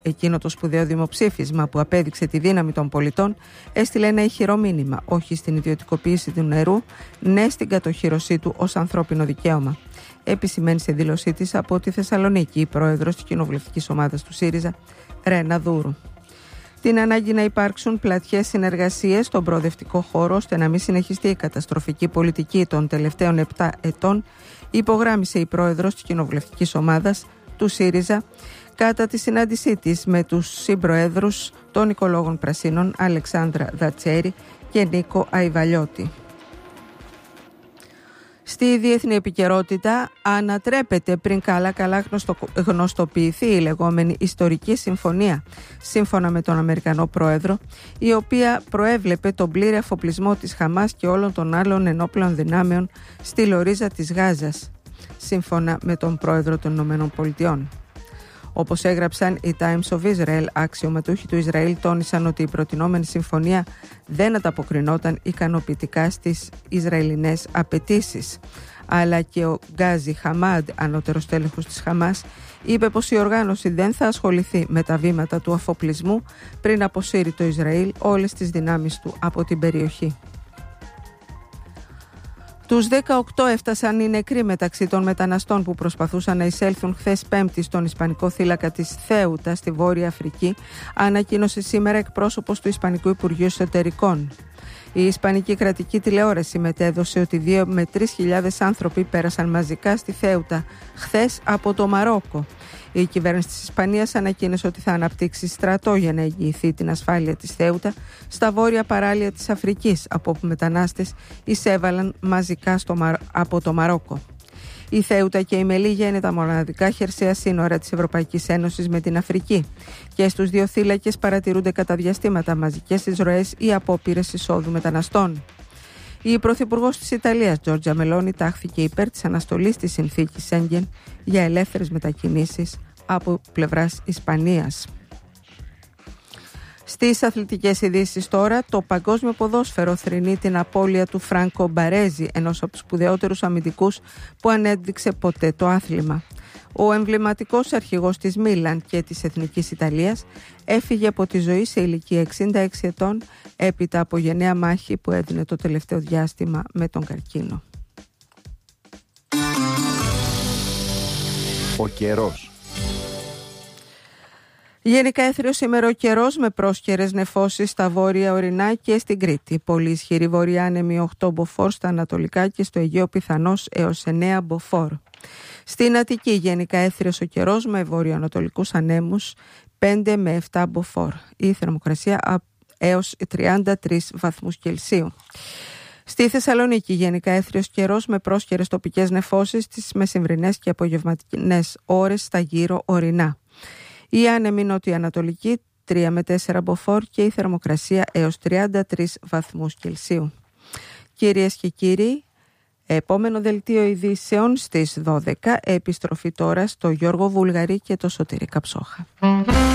Εκείνο το σπουδαίο δημοψήφισμα που απέδειξε τη δύναμη των πολιτών έστειλε ένα ηχηρό μήνυμα, όχι στην ιδιωτικοποίηση του νερού, ναι στην κατοχύρωσή του ως ανθρώπινο δικαίωμα. Επισημαίνει σε δήλωσή της από τη Θεσσαλονίκη η πρόεδρος της κοινοβουλευτικής ομάδας του ΣΥΡΙΖΑ, Ρένα Δούρου. Την ανάγκη να υπάρξουν πλατιές συνεργασίες στον προοδευτικό χώρο ώστε να μην συνεχιστεί η καταστροφική πολιτική των τελευταίων 7 ετών, υπογράμμισε η πρόεδρος της κοινοβουλευτικής ομάδας του ΣΥΡΙΖΑ κατά τη συνάντησή της με τους συμπροέδρους των Οικολόγων Πρασίνων Αλεξάνδρα Δατσέρη και Νίκο Αϊβαλιώτη. Στη διεθνή επικαιρότητα ανατρέπεται πριν καλά γνωστοποιηθεί η λεγόμενη ιστορική συμφωνία, σύμφωνα με τον Αμερικανό πρόεδρο, η οποία προέβλεπε τον πλήρη αφοπλισμό της Χαμάς και όλων των άλλων ενόπλων δυνάμεων στη λωρίζα της Γάζας, σύμφωνα με τον πρόεδρο των Ηνωμένων Πολιτειών. Όπως έγραψαν οι Times of Israel, αξιωματούχοι του Ισραήλ τόνισαν ότι η προτινόμενη συμφωνία δεν ανταποκρινόταν ικανοποιητικά στις Ισραηλινές απαιτήσεις. Αλλά και ο Γκάζι Χαμάντ, ανώτερος τέλεχος της Χαμάς, είπε πως η οργάνωση δεν θα ασχοληθεί με τα βήματα του αφοπλισμού πριν αποσύρει το Ισραήλ όλες τις δυνάμεις του από την περιοχή. Τους 18 έφτασαν οι νεκροί μεταξύ των μεταναστών που προσπαθούσαν να εισέλθουν χθες Πέμπτη στον Ισπανικό θύλακα της Θέουτα στη Βόρεια Αφρική, ανακοίνωσε σήμερα εκπρόσωπος του Ισπανικού Υπουργείου Εσωτερικών. Η Ισπανική κρατική τηλεόραση μετέδωσε ότι 2 με 3.000 άνθρωποι πέρασαν μαζικά στη Θέουτα χθες από το Μαρόκο. Η κυβέρνηση της Ισπανίας ανακοίνωσε ότι θα αναπτύξει στρατό για να εγγυηθεί την ασφάλεια της Θέουτα στα βόρεια παράλια της Αφρικής, από όπου μετανάστες εισέβαλαν μαζικά από το Μαρόκο. Η Θέουτα και η Μελίγια είναι τα μοναδικά χερσαία σύνορα της Ευρωπαϊκής Ένωσης με την Αφρική και στους δύο θύλακες παρατηρούνται κατά διαστήματα μαζικές εισρωές ή απόπειρες εισόδου μεταναστών. Η Πρωθυπουργός της Ιταλίας, Τζόρτζα Μελόνι, τάχθηκε υπέρ της αναστολής της συνθήκης Σέγγεν για ελεύθερες μετακινήσεις από πλευράς Ισπανίας. Στις αθλητικές ειδήσεις τώρα, το παγκόσμιο ποδόσφαιρο θρηνεί την απώλεια του Φράνκο Μπαρέζι, ενός από τους σπουδαιότερους αμυντικούς που ανέδειξε ποτέ το άθλημα. Ο εμβληματικός αρχηγός της Μίλαν και της Εθνικής Ιταλίας έφυγε από τη ζωή σε ηλικία 66 ετών έπειτα από γενναία μάχη που έδινε το τελευταίο διάστημα με τον καρκίνο. Ο καιρός. Γενικά έθριος σήμερα ο καιρός με πρόσκαιρες νεφώσεις στα βόρεια ορεινά και στην Κρήτη. Πολύ ισχυρή βορειάνεμη 8 μποφόρ στα ανατολικά και στο Αιγαίο πιθανός έως 9 μποφόρ. Στην Αττική γενικά έθριος ο καιρός με βορειοανατολικούς ανέμους 5 με 7 μποφόρ. Η θερμοκρασία έως 33 βαθμούς Κελσίου. Στη Θεσσαλονίκη γενικά έθριος καιρός με πρόσκαιρες τοπικές νεφώσεις στις μεσημβρινές και απογευματινές ώρες στα γύρω ορεινά. Η άνεμη νοτιοανατολική 3 με 4 μποφόρ και η θερμοκρασία έως 33 βαθμούς Κελσίου. Κυρίες και κύριοι, επόμενο δελτίο ειδήσεων στις 12, επιστροφή τώρα στο Γιώργο Βούλγαρη και το Σωτήρη Καψόχα.